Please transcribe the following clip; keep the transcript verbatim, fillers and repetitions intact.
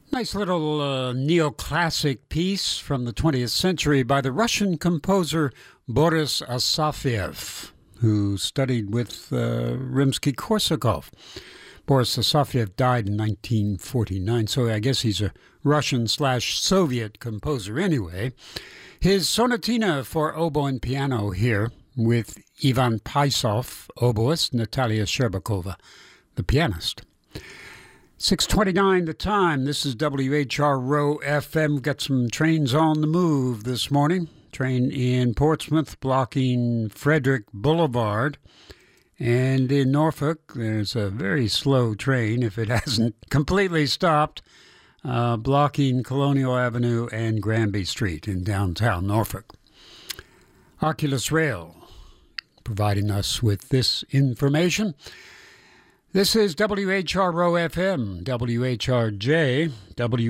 Nice little uh, neoclassic piece from the twentieth century by the Russian composer Boris Asafiev, who studied with uh, Rimsky-Korsakov. Boris Asafiev died in nineteen forty-nine, so I guess he's a Russian slash Soviet composer anyway. His sonatina for oboe and piano here with Ivan Paisov, oboist, Natalia Sherbakova, the pianist. six twenty-nine the time. This is W H R Row F M. We've got some trains on the move this morning. Train in Portsmouth blocking Frederick Boulevard. And in Norfolk, there's a very slow train, if it hasn't completely stopped, uh, blocking Colonial Avenue and Granby Street in downtown Norfolk. Oculus Rail providing us with this information. This is W H R O F M, W H R J, W